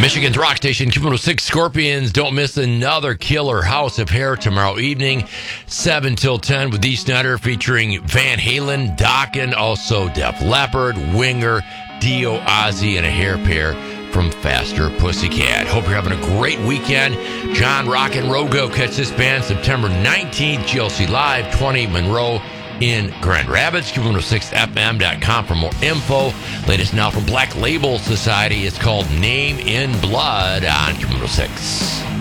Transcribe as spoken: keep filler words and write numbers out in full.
Michigan's rock station, Q one oh six Scorpions. Don't miss another killer House of Hair tomorrow evening, seven till ten with Dee Snider featuring Van Halen, Dokken, also Def Leppard, Winger, Dio, Ozzy, and a hair pair from Faster Pussycat. Hope you're having a great weekend. John Rock and Rogo. Catch this band September nineteenth, G L C Live, twenty Monroe in Grand Rapids. Q one oh six F M dot com for more info. Latest now from Black Label Society. It's called Name in Blood on Q one oh six.